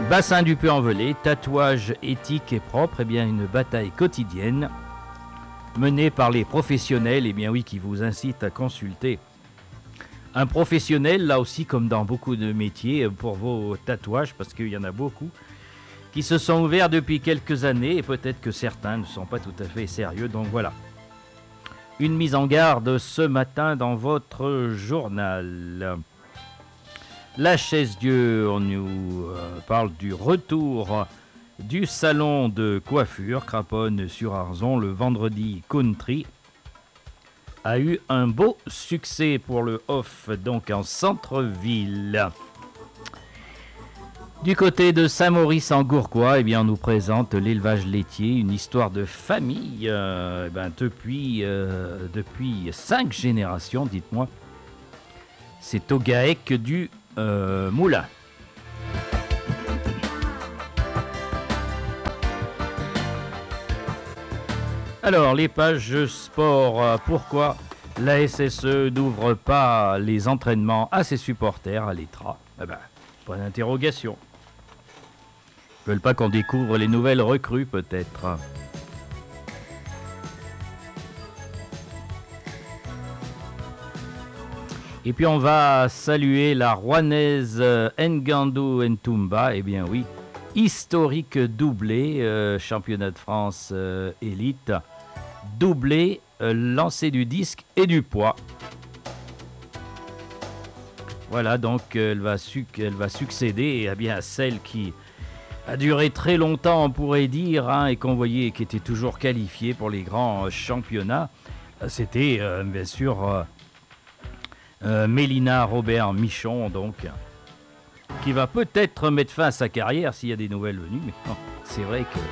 Bassin du Puy-en-Velay, tatouage éthique et propre, eh bien une bataille quotidienne menée par les professionnels, eh bien oui, qui vous incitent à consulter un professionnel, là aussi comme dans beaucoup de métiers, pour vos tatouages, parce qu'il y en a beaucoup qui se sont ouverts depuis quelques années et peut-être que certains ne sont pas tout à fait sérieux, donc voilà. Une mise en garde ce matin dans votre journal. La Chaise-Dieu, on nous parle du retour du salon de coiffure Craponne-sur-Arzon le vendredi country a eu un beau succès pour le off, donc en centre-ville. Du côté de Saint-Maurice en Gourcois, eh bien, on nous présente l'élevage laitier, une histoire de famille depuis 5 générations, dites-moi. C'est au GAEC du Moulin. Alors, les pages sport, pourquoi la SSE n'ouvre pas les entraînements à ses supporters à l'ETRA? Point d'interrogation. Ils veulent pas qu'on découvre les nouvelles recrues, peut-être. Et puis on va saluer la Rouennaise Ngandou Ntoumba, eh bien oui, historique doublé, championnat de France élite, doublé, lancer du disque et du poids. Voilà, donc elle va succéder eh bien, à celle qui a duré très longtemps, on pourrait dire, et qu'on voyait qui était toujours qualifiée pour les grands championnats. C'était bien sûr Mélina Robert Michon, donc, qui va peut-être mettre fin à sa carrière s'il y a des nouvelles venues, mais non, c'est vrai que...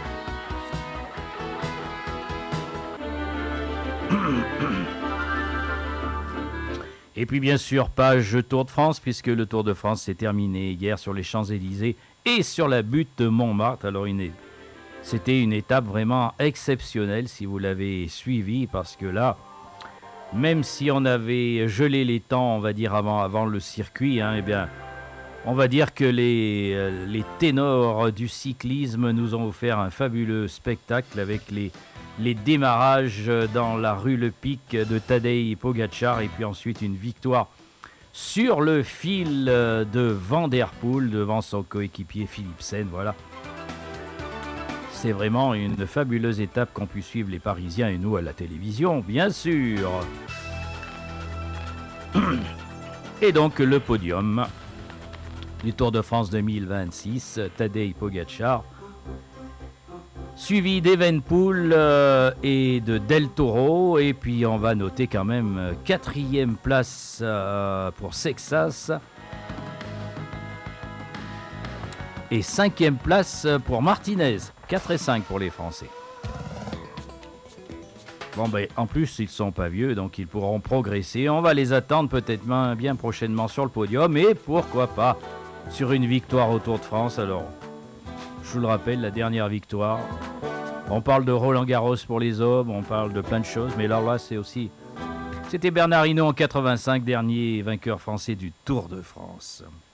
Et puis bien sûr, page Tour de France, puisque le Tour de France s'est terminé hier sur les Champs-Élysées et sur la butte de Montmartre. Alors c'était une étape vraiment exceptionnelle si vous l'avez suivi, parce que là, même si on avait gelé les temps, on va dire avant le circuit, eh bien, on va dire que les ténors du cyclisme nous ont offert un fabuleux spectacle avec les démarrages dans la rue Le Pic de Tadej Pogačar et puis ensuite une victoire sur le fil de Van der Poel devant son coéquipier Philipsen. Voilà. C'est vraiment une fabuleuse étape qu'ont pu suivre les Parisiens et nous à la télévision, bien sûr. Et donc le podium du Tour de France 2026, Tadej Pogačar, suivi d'Evenepoel et de Del Toro. Et puis on va noter quand même 4e place pour Sexas et 5e place pour Martinez. 4 et 5 pour les Français. Bon en plus ils sont pas vieux, donc ils pourront progresser. On va les attendre peut-être bien prochainement sur le podium, et pourquoi pas sur une victoire au Tour de France. Alors, je vous le rappelle, la dernière victoire. On parle de Roland Garros pour les hommes, on parle de plein de choses, mais alors là, c'était Bernard Hinault en 85, dernier vainqueur français du Tour de France.